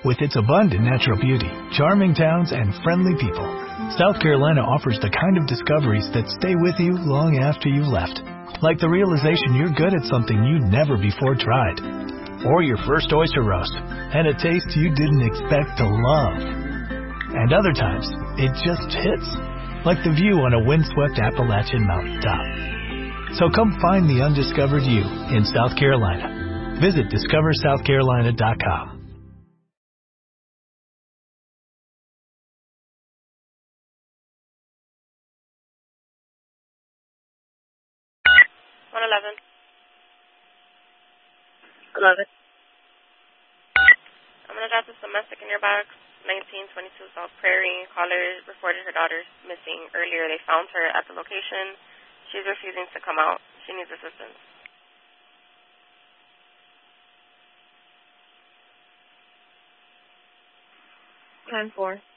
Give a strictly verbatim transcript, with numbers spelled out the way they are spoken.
With its abundant natural beauty, charming towns, and friendly people, South Carolina offers the kind of discoveries that stay with you long after you've left. Like the realization you're good at something you never before tried. Or your first oyster roast, and a taste you didn't expect to love. And other times, it just hits. Like the view on a windswept Appalachian mountaintop. So come find the undiscovered you in South Carolina. Visit discover south carolina dot com. one eleven. eleven. I'm going to drop this domestic in your box. nineteen twenty-two South Prairie. Caller reported her daughter missing earlier. They found her at the location. She's refusing to come out. She needs assistance. ten four.